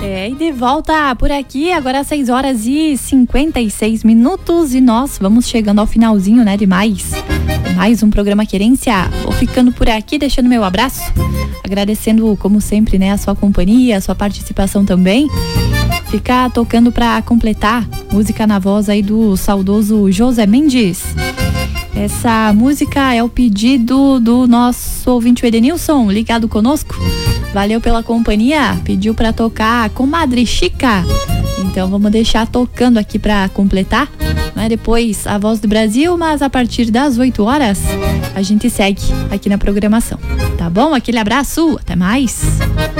E de volta por aqui, agora às 6h56 e nós vamos chegando ao finalzinho, né, de mais um programa Querência. Vou ficando por aqui, deixando meu abraço, agradecendo como sempre, né, a sua companhia, a sua participação também. Ficar tocando pra completar, música na voz aí do saudoso José Mendes. Essa música é o pedido do nosso ouvinte, o Edenilson, ligado conosco. Valeu pela companhia, pediu pra tocar Comadre Chica. Então vamos deixar tocando aqui pra completar, né? Depois a Voz do Brasil, mas a partir das 8 horas a gente segue aqui na programação. Tá bom? Aquele abraço, até mais!